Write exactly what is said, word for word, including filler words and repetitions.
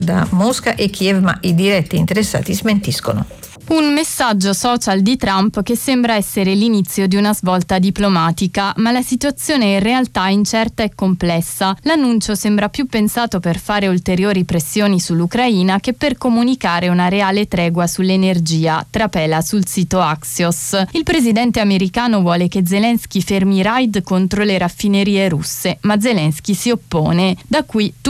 da Mosca e Kiev, ma i diretti interessati smentiscono. Un messaggio social di Trump che sembra essere l'inizio di una svolta diplomatica, ma la situazione in realtà è incerta e complessa. L'annuncio sembra più pensato per fare ulteriori pressioni sull'Ucraina che per comunicare una reale tregua sull'energia, trapela sul sito Axios. Il presidente americano vuole che Zelensky fermi i raid contro le raffinerie russe, ma Zelensky si oppone. Da qui